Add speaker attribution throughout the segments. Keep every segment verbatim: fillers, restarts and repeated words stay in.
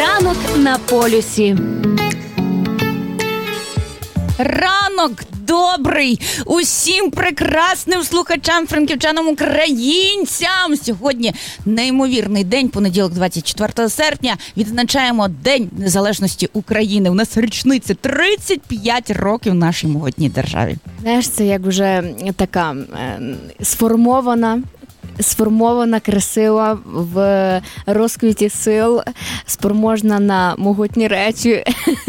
Speaker 1: Ранок на полюсі.
Speaker 2: Ранок добрий усім прекрасним слухачам, франківчанам, українцям. Сьогодні неймовірний день, понеділок, двадцять четвертого серпня. Відзначаємо День Незалежності України. У нас річниця тридцять п'ять років нашій могутній державі.
Speaker 1: Знаєш, це як вже така е, сформована, сформована, красива, в розквіті сил, спроможна на могутні речі.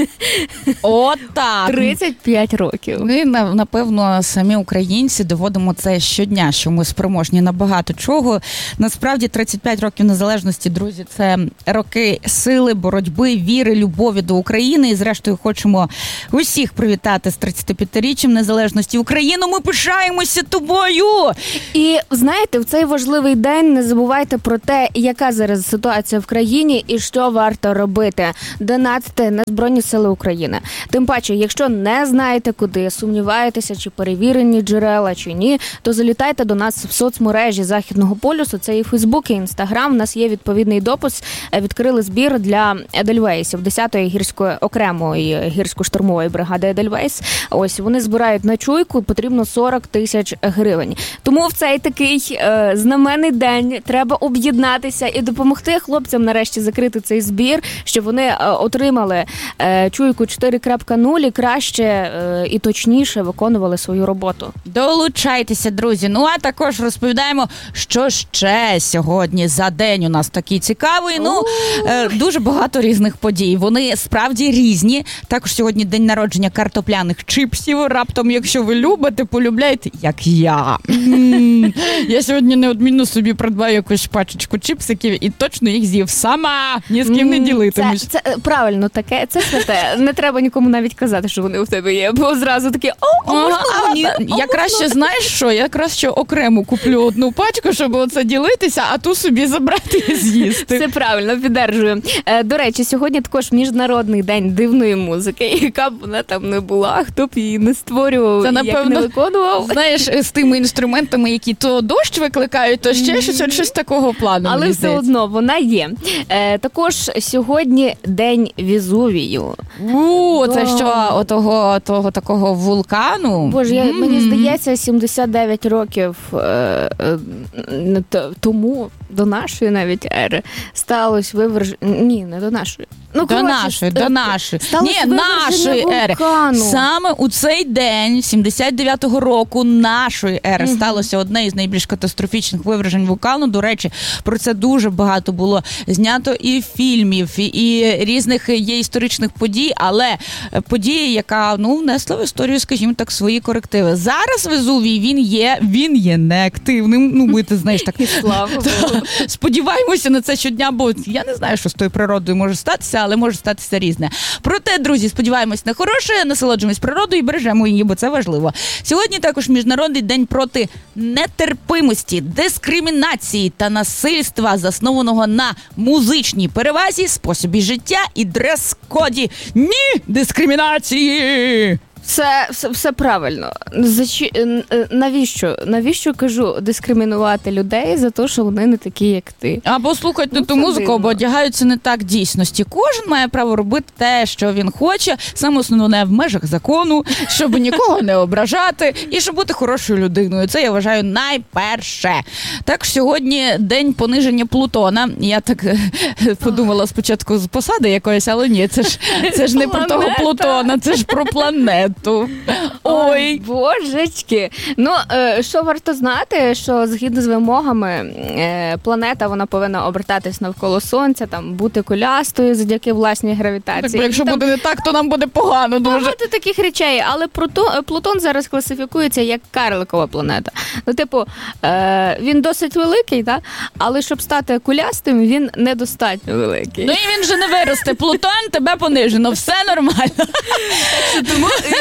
Speaker 2: От так.
Speaker 1: тридцять п'ять років.
Speaker 2: Ми, напевно, самі українці доводимо це щодня, що ми спроможні на багато чого. Насправді, тридцять п'ять років незалежності, друзі, це роки сили, боротьби, віри, любові до України. І, зрештою, хочемо усіх привітати з тридцятип'ятиріччям незалежності України. Ми пишаємося тобою!
Speaker 1: І, знаєте, в цей важливий день не забувайте про те, яка зараз ситуація в країні і що варто робити. Донатити на Збройні Сили України. Тим паче, якщо не знаєте куди, сумніваєтеся, чи перевірені джерела, чи ні, то залітайте до нас в соцмережі Західного полюсу. Це і Фейсбук, і Інстаграм. У нас є відповідний допис. Відкрили збір для Едельвейсів, десятої гірської окремої гірсько-штурмової бригади Едельвейс. Ось, вони збирають на чуйку, потрібно сорок тисяч гривень. Тому в цей такий е, знаменний день треба об'єднатися і допомогти хлопцям нарешті закрити цей збір, щоб вони е, отримали е, чуйку чотири крапка нуль і краще е, і точніше виконували свою роботу.
Speaker 2: Долучайтеся, друзі. Ну, а також розповідаємо, що ще сьогодні за день у нас такий цікавий. Ну, е, дуже багато різних подій. Вони справді різні. Також сьогодні день народження картопляних чипсів. Раптом, якщо ви любите, полюбляєте, як я. М-м-м. Я сьогодні неодмінно собі придбаю якусь пачечку чипсиків і точно їх з'їв сама. Ні з ким не ділитимусь.
Speaker 1: Це, це правильно таке, це святе. Не треба нікому навіть казати, що вони у тебе є, бо зразу такі, о, о, можна,
Speaker 2: а,
Speaker 1: мені?
Speaker 2: а, я краще, знаєш що, я краще окремо куплю одну пачку, щоб оце ділитися, а ту собі забрати і з'їсти.
Speaker 1: Це правильно, піддержую. До речі, сьогодні також Міжнародний день дивної музики, яка б вона там не була, хто б її не створював,
Speaker 2: це,
Speaker 1: напевно, як не виконував.
Speaker 2: Знаєш, з тими інструментами, які то дощ викликають, то ще щось, щось такого плану.
Speaker 1: Але все здається. Одно вона є. Е, також сьогодні День Везувію.
Speaker 2: У, це що, отого, того такого вулкану?
Speaker 1: Боже, я, mm-hmm. мені здається, сімдесят дев'ять років е, е, тому, до нашої навіть ери, сталося виверження... Ні, не до нашої. Ну,
Speaker 2: до
Speaker 1: коротше,
Speaker 2: нашої, до нашої. Ні, нашої ери.
Speaker 1: Вулкану.
Speaker 2: Саме у цей день, сімдесят дев'ятого року нашої ери, mm-hmm. сталося одне із найбільш катастрофічних вивержень вулкану. До речі, про це дуже багато було знято і фільмів, і, і різних є історичних подій, але подія, яка, ну, внесла в історію, скажімо так, свої корективи. Зараз Везувій, він є, він є неактивним. Ну, ми, ти знаєш, так, сподіваємося на це щодня, бо я не знаю, що з тою природою може статися, але може статися різне. Проте, друзі, сподіваємось на хороше, насолоджуємось природою і бережемо її, бо це важливо. Сьогодні також Міжнародний день проти нетерпимості, дискримінації та насильства, заснованого на музичній перевазі, способі життя і дрес-коді. Ні дискримінації!
Speaker 1: Все, все, все правильно. Зачі... Навіщо? Навіщо, кажу, дискримінувати людей за те, що вони не такі, як ти?
Speaker 2: Або слухати ну, ту музику, дивно. Або одягаються не так дійсності. Кожен має право робити те, що він хоче, саме основне в межах закону, щоб нікого не ображати і щоб бути хорошою людиною. Це, я вважаю, найперше. Так, сьогодні день пониження Плутона. Я так подумала спочатку з посади якоїсь, але ні, це ж, це ж не про того Плутона, це ж про планету. Ой,
Speaker 1: божечки. Ну, що варто знати, що згідно з вимогами планета, вона повинна обертатись навколо Сонця, там бути кулястою завдяки власній гравітації.
Speaker 2: Так, якщо
Speaker 1: там
Speaker 2: буде не так, то нам буде погано дуже.
Speaker 1: Багато таких речей, але Плутон зараз класифікується як карликова планета. Ну, типу, він досить великий, так? Але щоб стати кулястим, він недостатньо великий.
Speaker 2: Ну і він же не виросте. Плутон, тебе понижено, все нормально.
Speaker 1: Тому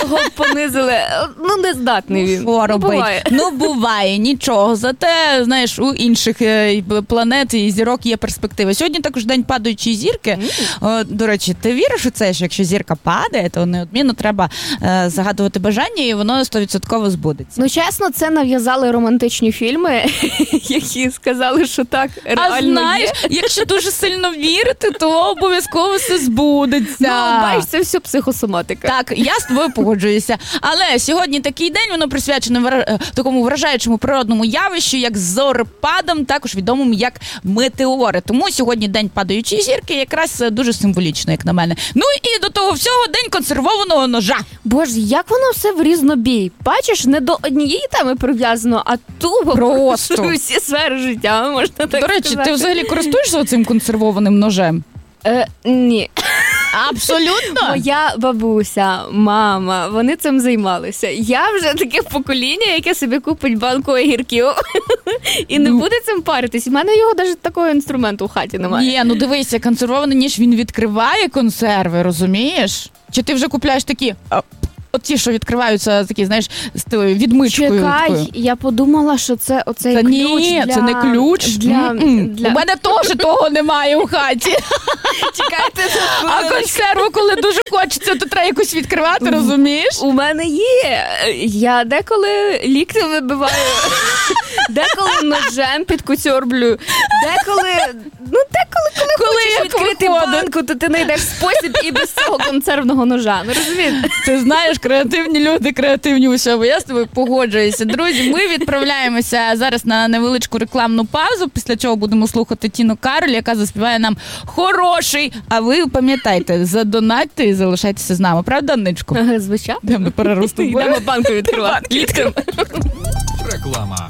Speaker 1: його понизили. Ну, не здатний він.
Speaker 2: Ну,
Speaker 1: ну, буває.
Speaker 2: Ну, буває, нічого. Зате, знаєш, у інших планет і зірок є перспективи. Сьогодні також день падаючої зірки. Mm. До речі, ти віриш у це, що якщо зірка падає, то неодмінно треба е, загадувати бажання, і воно сто відсотків збудеться.
Speaker 1: Ну, чесно, це нав'язали романтичні фільми, які сказали, що так реально
Speaker 2: А знаєш,
Speaker 1: є.
Speaker 2: якщо дуже сильно вірити, то обов'язково все збудеться.
Speaker 1: Ну, бачиш, це все психосоматика.
Speaker 2: Так, я з тобою погоджуюся. Але сьогодні такий день, воно присвячено вра... такому вражаючому природному явищу, як зорепадам, також відомим як метеори. Тому сьогодні день падаючої зірки якраз дуже символічно, як на мене. Ну і до того всього день консервованого ножа.
Speaker 1: Боже, як воно все в різнобій. Бачиш, не до однієї теми прив'язано, а туго
Speaker 2: просто
Speaker 1: всі сфери життя, можна так сказати.
Speaker 2: До речі, сказати. Ти взагалі користуєшся цим консервованим ножем?
Speaker 1: Е, ні.
Speaker 2: Абсолютно?
Speaker 1: Моя бабуся, мама, вони цим займалися. Я вже таке покоління, яке собі купить банку огірків і не буде цим паритись. У мене його навіть такого інструменту в хаті немає.
Speaker 2: Ні, ну дивися, консервований ніж, він відкриває консерви, розумієш? Чи ти вже купляєш такі... От ті, що відкриваються, такі, знаєш, з тою відмичкою.
Speaker 1: Чекай,
Speaker 2: такою.
Speaker 1: Я подумала, що це оцей
Speaker 2: Та
Speaker 1: ключ
Speaker 2: ні,
Speaker 1: для...
Speaker 2: це не ключ.
Speaker 1: Для... Для...
Speaker 2: У мене теж того немає у хаті.
Speaker 1: Чекайте.
Speaker 2: А консерву, коли дуже хочеться, то треба якось відкривати, розумієш?
Speaker 1: У мене є. Я деколи ліктем вибиваю, деколи ножем підкуцьорблю, деколи... Ну, деколи, коли, коли хочеш відкрити виходить. банку, то ти знайдеш спосіб і без цього консервного ножа. Ну, розумієте?
Speaker 2: Ти знаєш, креативні люди, креативні у всьому. Я з тобою погоджуюся. Друзі, ми відправляємося зараз на невеличку рекламну паузу, після чого будемо слухати Тіну Кароль, яка заспіває нам хороший. А ви пам'ятайте, задонатьте і залишайтеся з нами. Правда, Анничко?
Speaker 1: Ага, звичайно.
Speaker 2: Йдемо на перерву з тобою.
Speaker 1: Йдемо банку відкривати. Ліктем.
Speaker 3: Реклама.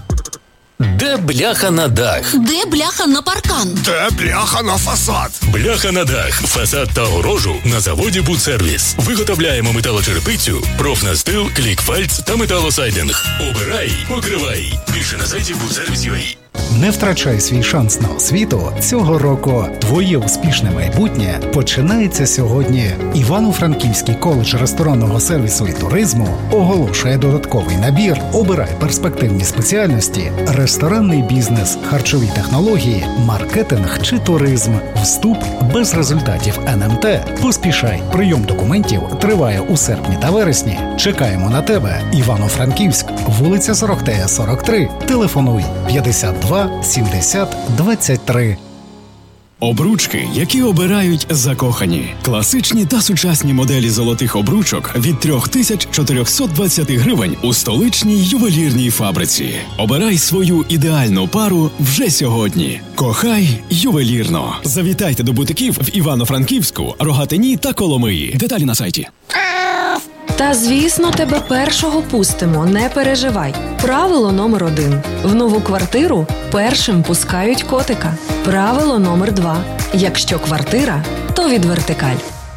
Speaker 4: Де бляха на дах?
Speaker 5: Де бляха на паркан?
Speaker 3: Де бляха на фасад?
Speaker 4: Бляха на дах, фасад та огорожу на заводі «Будсервіс». Виготовляємо металочерепицю, профнастил, клікфальц та металосайдинг. Обирай, покривай. Більше на сайті будсервіс крапка ю а.
Speaker 6: Не втрачай свій шанс на освіту цього року. Твоє успішне майбутнє починається сьогодні. Івано-Франківський коледж ресторанного сервісу і туризму оголошує додатковий набір. Обирай перспективні спеціальності: ресторанний бізнес, харчові технології, маркетинг чи туризм. Вступ без результатів ен ем те. Поспішай. Прийом документів триває у серпні та вересні. Чекаємо на тебе. Івано-Франківськ, вулиця Сорохтея, сорок три. Телефонуй п'ятдесят два сімдесят двадцять три.
Speaker 7: Обручки, які обирають закохані. Класичні та сучасні моделі золотих обручок від три тисячі чотириста двадцять гривень у столичній ювелірній фабриці. Обирай свою ідеальну пару вже сьогодні. Кохай ювелірно. Завітайте до бутиків в Івано-Франківську, Рогатині та Коломиї. Деталі на сайті.
Speaker 8: Та, звісно, тебе першого пустимо, не переживай. Правило номер один. В нову квартиру першим пускають котика. Правило номер два. Якщо квартира, то від Вертикаль.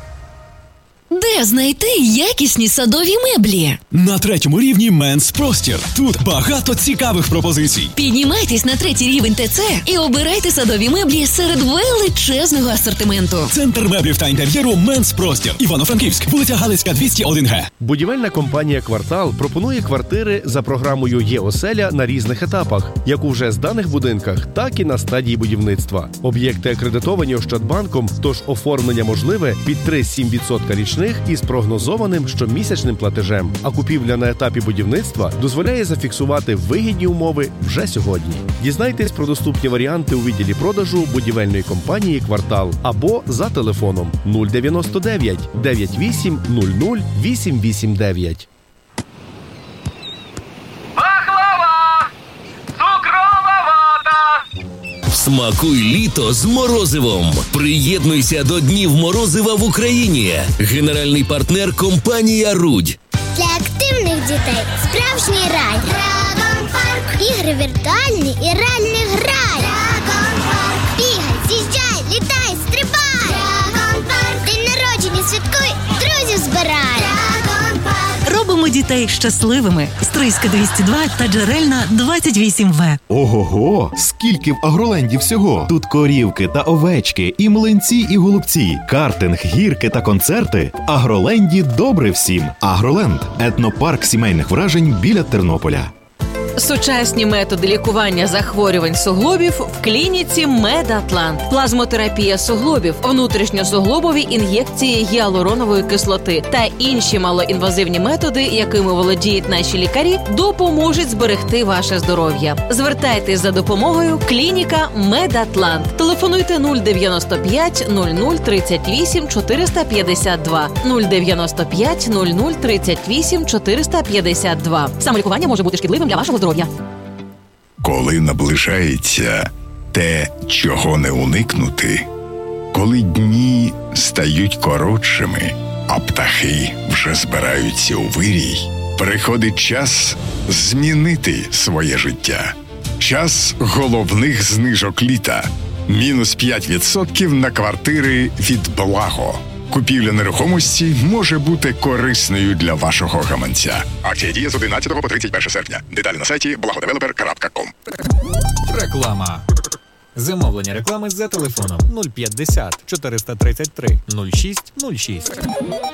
Speaker 5: Де знайти якісні садові меблі?
Speaker 7: На третьому рівні Менс Простір. Тут багато цікавих пропозицій.
Speaker 5: Піднімайтесь на третій рівень ТЦ і обирайте садові меблі серед величезного асортименту.
Speaker 7: Центр меблів та інтер'єру Менс Простір. Івано-Франківськ, вулиця Галицька, двісті один ге.
Speaker 9: Будівельна компанія «Квартал» пропонує квартири за програмою «Є-оселя» на різних етапах, як у вже зданих будинках, так і на стадії будівництва. Об'єкти акредитовані Ощадбанком, тож оформлення можливе під три-сім відсотків річних із прогнозованим щомісячним платежем. А купівля на етапі будівництва дозволяє зафіксувати вигідні умови вже сьогодні. Дізнайтесь про доступні варіанти у відділі продажу будівельної компанії «Квартал» або за телефоном нуль дев'яносто дев'ять дев'ять вісім нуль нуль вісім вісім дев'ять.
Speaker 10: Пахлава! Цукрова вата!
Speaker 4: Смакуй літо з морозивом. Приєднуйся до Днів морозива в Україні. Генеральний партнер – компанія «Рудь».
Speaker 11: Для активних дітей справжній рай. Драгон Парк. Ігри віртуальні і реальний грай. Драгон Парк. Бігай, з'їжджай, літай, стрибай. Драгон Парк. День народження святкуй, друзів збирай. Драгон Парк.
Speaker 5: Робимо
Speaker 12: дітей щасливими. Стрийська двісті два та Джерельна двадцять вісім ве.
Speaker 13: Ого-го! Скільки в Агроленді всього! Тут корівки та овечки, і млинці, і голубці, картинг, гірки та концерти. В Агроленді добре всім. Агроленд – етнопарк сімейних вражень біля Тернополя.
Speaker 14: Сучасні методи лікування захворювань суглобів в клініці Медатлант. Плазмотерапія суглобів, внутрішньосуглобові ін'єкції гіалуронової кислоти та інші малоінвазивні методи, якими володіють наші лікарі, допоможуть зберегти ваше здоров'я. Звертайтесь за допомогою клініка Медатлант. Телефонуйте нуль дев'яносто п'ять нуль нуль тридцять вісім чотириста п'ятдесят два нуль дев'яносто п'ять нуль нуль тридцять вісім чотириста п'ятдесят два. Самолікування може бути шкідливим для вашого здоров'я.
Speaker 15: Коли наближається те, чого не уникнути, коли дні стають коротшими, а птахи вже збираються у вирій, приходить час змінити своє життя. Час головних знижок літа. Мінус п'ять відсотків на квартири від Благо. Купівля нерухомості може бути корисною для вашого гаманця. Акція діє з одинадцятого по тридцять перше серпня. Деталі на сайті благодевелопер крапка ком.
Speaker 3: Реклама. Замовлення реклами за телефоном нуль п'ятдесят чотириста тридцять три нуль шість нуль шість.